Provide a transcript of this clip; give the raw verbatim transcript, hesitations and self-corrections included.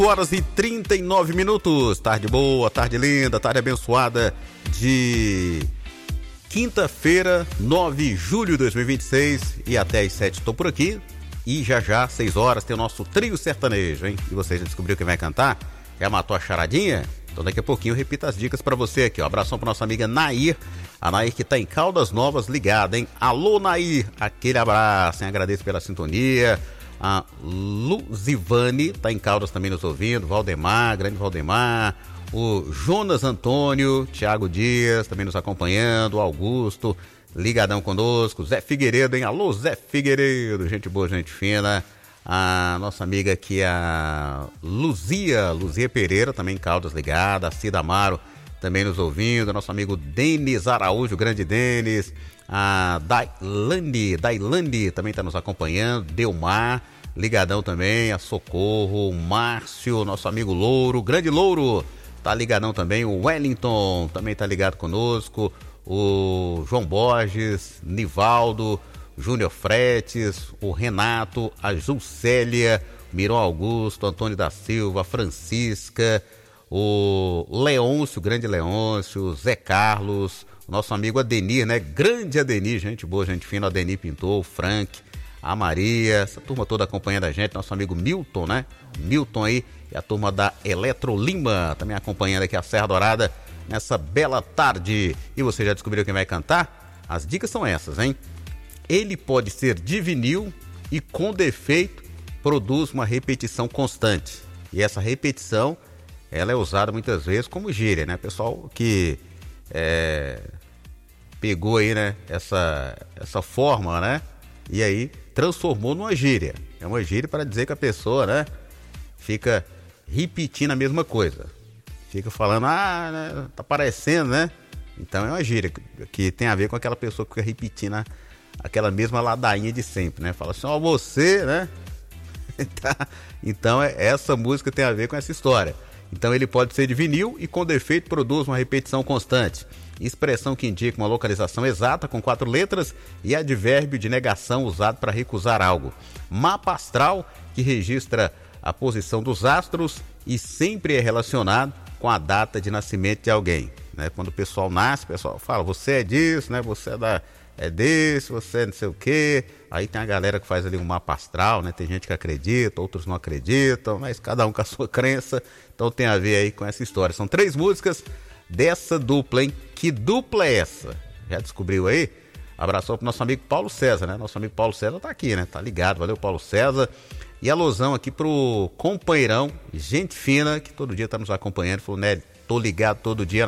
horas e trinta e nove minutos, tarde boa, tarde linda, tarde abençoada de quinta-feira, nove de julho de dois mil e vinte e seis, e até às sete estou por aqui, e já já, seis horas, tem o nosso trio sertanejo, hein? E você já descobriu quem vai cantar? Já matou a charadinha? Então daqui a pouquinho eu repito as dicas pra você aqui, ó. Abração pra nossa amiga Nair, a Nair que tá em Caldas Novas ligada, hein? Alô, Nair, aquele abraço, hein? Agradeço pela sintonia. A Luzivane tá em Caldas também nos ouvindo, Valdemar, grande Valdemar, o Jonas Antônio, Thiago Dias também nos acompanhando, o Augusto, ligadão conosco, Zé Figueiredo, hein? Alô, Zé Figueiredo, gente boa, gente fina. A nossa amiga aqui, a Luzia, Luzia Pereira, também em Caldas ligada, a Cida Amaro também nos ouvindo, nosso amigo Denis Araújo, grande Denis, a Dailane, Dailane também está nos acompanhando, Delmar, ligadão também, a Socorro, o Márcio, nosso amigo Louro, grande Louro, tá ligadão também, o Wellington também tá ligado conosco, o João Borges, Nivaldo, Júnior Fretes, o Renato, a Juscelia, Miron Augusto, Antônio da Silva, Francisca, o Leôncio, grande Leôncio, Zé Carlos, nosso amigo Adenir, né? Grande Adenir, gente boa, gente fina, Adenir Pintor, o Frank, a Maria, essa turma toda acompanhando a gente, nosso amigo Milton, né? Milton aí, e a turma da Eletro Lima, também acompanhando aqui a Serra Dourada nessa bela tarde. E você já descobriu quem vai cantar? As dicas são essas, hein? Ele pode ser de vinil e com defeito produz uma repetição constante. E essa repetição, ela é usada muitas vezes como gíria, né? Pessoal que é, pegou aí, né, essa, essa forma, né? E aí transformou numa gíria. É uma gíria para dizer que a pessoa, né, fica repetindo a mesma coisa. Fica falando, ah, né, tá parecendo, né? Então é uma gíria que, que tem a ver com aquela pessoa que fica repetindo a aquela mesma ladainha de sempre, né? Fala assim, ó, você, né? Então, essa música tem a ver com essa história. Então, ele pode ser de vinil e, com defeito, produz uma repetição constante. Expressão que indica uma localização exata com quatro letras e advérbio de negação usado para recusar algo. Mapa astral, que registra a posição dos astros e sempre é relacionado com a data de nascimento de alguém, né? Quando o pessoal nasce, o pessoal fala, você é disso, né? Você é da... é desse, você é não sei o quê. Aí tem a galera que faz ali um mapa astral, né? Tem gente que acredita, outros não acreditam, mas cada um com a sua crença. Então tem a ver aí com essa história. São três músicas dessa dupla, hein? Que dupla é essa? Já descobriu aí? Abração pro nosso amigo Paulo César, né? Nosso amigo Paulo César tá aqui, né? Tá ligado, valeu Paulo César. E alusão aqui pro companheirão, gente fina, que todo dia tá nos acompanhando. Falou, né? Tô ligado todo dia